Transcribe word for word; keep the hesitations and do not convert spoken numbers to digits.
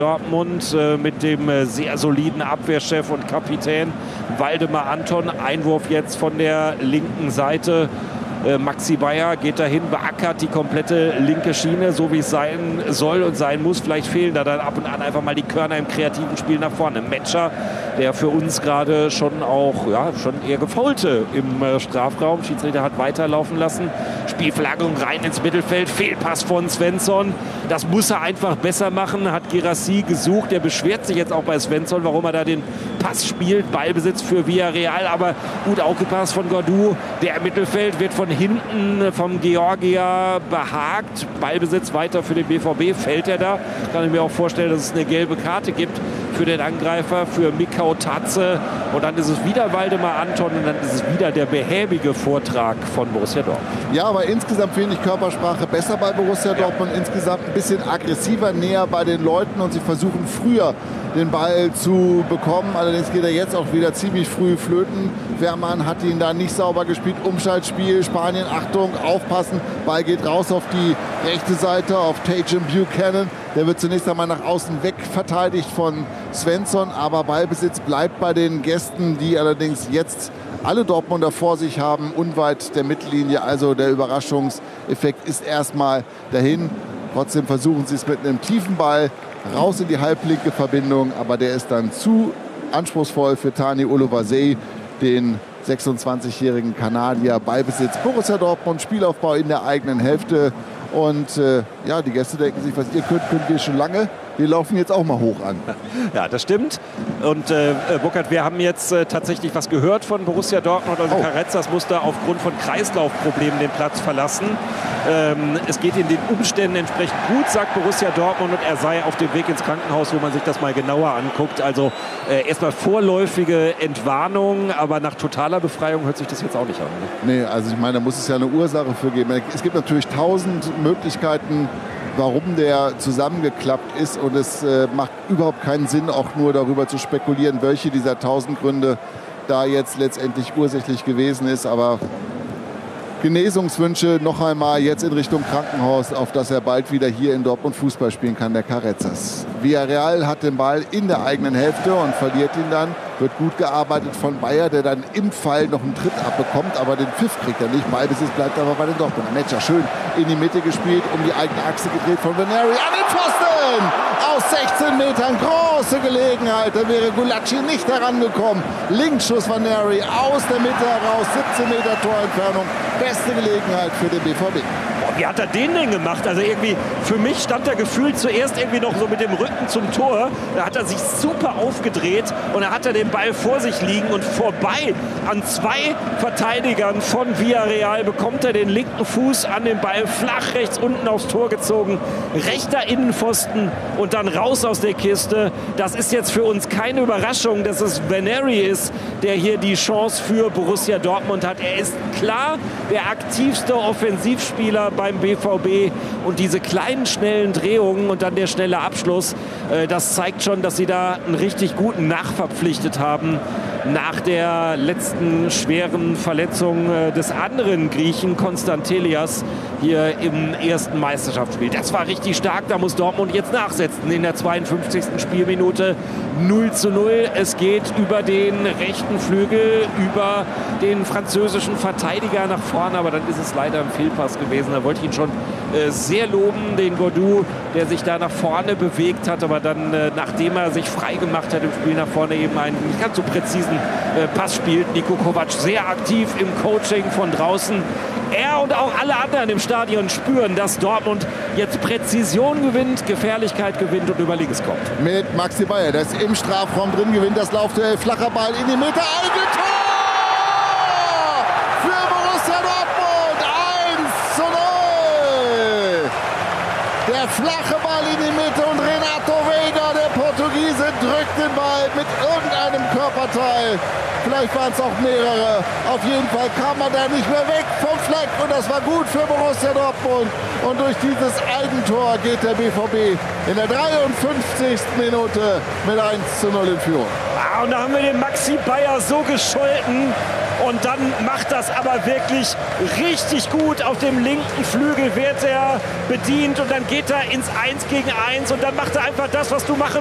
Dortmund äh, mit dem äh, sehr soliden Abwehrchef und Kapitän Waldemar Anton. Einwurf jetzt von der linken Seite. Äh, Maxi Bayer geht dahin, beackert die komplette linke Schiene, so wie es sein soll und sein muss. Vielleicht fehlen da dann ab und an einfach mal die Körner im kreativen Spiel nach vorne. Metscher, der für uns gerade schon auch ja, schon eher gefaulte im äh, Strafraum. Schiedsrichter hat weiterlaufen lassen. Spielverlagerung rein ins Mittelfeld. Fehlpass von Svensson. Das muss er einfach besser machen. Hat Guirassy gesucht. Der beschwert sich jetzt auch bei Svensson, warum er da den Pass spielt. Ballbesitz für Villarreal, aber gut aufgepasst von Gaudu. Der im Mittelfeld wird von hinten vom Georgier behagt. Ballbesitz weiter für den B V B. Fällt er da? Kann ich mir auch vorstellen, dass es eine gelbe Karte gibt für den Angreifer, für Mikau Tatze. Und dann ist es wieder Waldemar Anton und dann ist es wieder der behäbige Vortrag von Borussia Dortmund. Ja, aber insgesamt finde ich Körpersprache besser bei Borussia Dortmund. Insgesamt ein bisschen aggressiver, näher bei den Leuten und sie versuchen früher den Ball zu bekommen. Allerdings geht er jetzt auch wieder ziemlich früh flöten. Wehrmann hat ihn da nicht sauber gespielt. Umschaltspiel, Spanien, Achtung, aufpassen. Ball geht raus auf die rechte Seite, auf Tajan Buchanan. Der wird zunächst einmal nach außen weg verteidigt von Svensson. Aber Ballbesitz bleibt bei den Gästen, die allerdings jetzt alle Dortmunder vor sich haben, unweit der Mittellinie. Also der Überraschungseffekt ist erstmal dahin. Trotzdem versuchen sie es mit einem tiefen Ball raus in die halblinke Verbindung, aber der ist dann zu anspruchsvoll für Tani Oluwase, den sechsundzwanzigjährigen Kanadier. Ballbesitz Borussia Dortmund, Spielaufbau in der eigenen Hälfte und äh, ja, die Gäste denken sich, was ihr könnt, könnt wir schon lange. Wir laufen jetzt auch mal hoch an. Ja, das stimmt. Und äh, Burkhard, wir haben jetzt äh, tatsächlich was gehört von Borussia Dortmund. Also oh. Carrezzas musste aufgrund von Kreislaufproblemen den Platz verlassen. Ähm, es geht in den Umständen entsprechend gut, sagt Borussia Dortmund. Und er sei auf dem Weg ins Krankenhaus, wo man sich das mal genauer anguckt. Also äh, erstmal vorläufige Entwarnung, aber nach totaler Befreiung hört sich das jetzt auch nicht an. Ne? Nee, also ich meine, da muss es ja eine Ursache für geben. Es gibt natürlich tausend Möglichkeiten, warum der zusammengeklappt ist. Und es äh, macht überhaupt keinen Sinn, auch nur darüber zu spekulieren, welche dieser tausend Gründe da jetzt letztendlich ursächlich gewesen ist. Aber Genesungswünsche noch einmal jetzt in Richtung Krankenhaus, auf dass er bald wieder hier in Dortmund Fußball spielen kann, der Carrezzas. Villarreal hat den Ball in der eigenen Hälfte und verliert ihn dann. Wird gut gearbeitet von Bayer, der dann im Fall noch einen Tritt abbekommt, aber den Pfiff kriegt er nicht. Ballbesitz bleibt aber bei den Dortmunder. Metscher schön in die Mitte gespielt, um die eigene Achse gedreht von Veneri an den Pfosten! Aus sechzehn Metern, große Gelegenheit. Da wäre Gulacsi nicht herangekommen. Linksschuss Veneri aus der Mitte heraus, siebzehn Meter Torentfernung. Beste Gelegenheit für den B V B. Wie hat er den denn gemacht? Also irgendwie, für mich stand er gefühlt zuerst irgendwie noch so mit dem Rücken zum Tor. Da hat er sich super aufgedreht und da hat er den Ball vor sich liegen und vorbei an zwei Verteidigern von Villarreal bekommt er den linken Fuß an den Ball flach rechts unten aufs Tor gezogen. Rechter Innenpfosten und dann raus aus der Kiste. Das ist jetzt für uns keine Überraschung, dass es Veneri ist, der hier die Chance für Borussia Dortmund hat. Er ist klar der aktivste Offensivspieler beim B V B und diese kleinen schnellen Drehungen und dann der schnelle Abschluss, äh, das zeigt schon, dass sie da einen richtig guten nachverpflichtet haben nach der letzten schweren Verletzung äh, des anderen Griechen Konstantelias hier im ersten Meisterschaftsspiel. Das war richtig stark, da muss Dortmund jetzt nachsetzen in der zweiundfünfzigsten Spielminute. null zu null, es geht über den rechten Flügel, über den französischen Verteidiger nach vorne, aber dann ist es leider ein Fehlpass gewesen. Da wollte ich ihn schon äh, sehr loben, den Gaudu, der sich da nach vorne bewegt hat, aber dann, äh, nachdem er sich frei gemacht hat im Spiel nach vorne, eben einen nicht ganz so präzisen äh, Pass spielt. Niko Kovac sehr aktiv im Coaching von draußen. Er und auch alle anderen im Stadion spüren, dass Dortmund jetzt Präzision gewinnt, Gefährlichkeit gewinnt und über links kommt. Mit Maxi Bayer, der ist im Strafraum drin, gewinnt das Laufduell, flacher Ball in die Mitte, Eigentor! Für Borussia Dortmund, eins zu null! Der flache Ball in die Mitte und Renato Veiga, der Portugiese, drückt den Ball mit irgendeinem Körperteil. Vielleicht waren es auch mehrere. Auf jeden Fall kam man da nicht mehr weg vom Fleck. Und das war gut für Borussia Dortmund. Und durch dieses Eigentor geht der B V B in der dreiundfünfzigsten Minute mit eins zu null in Führung. Ah, und da haben wir den Maxi Bayer so gescholten. Und dann macht das aber wirklich richtig gut. Auf dem linken Flügel wird er bedient und dann geht er ins eins gegen eins und dann macht er einfach das, was du machen